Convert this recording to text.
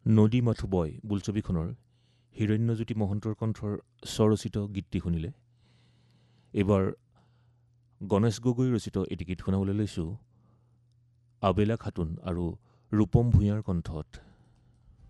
নদী মাথো বয় বোলছবিখনৰ হিৰণ্যজ্যোতি মহন্তৰ কণ্ঠৰ স্বৰচিত গীতটি শুনিলে। এইবাৰ গণেশ গগৈ ৰচিত এটি গীত শুনাবলৈ লৈছোঁ আবেলা খাতুন আৰু ৰূপম ভূঞাৰ কণ্ঠত।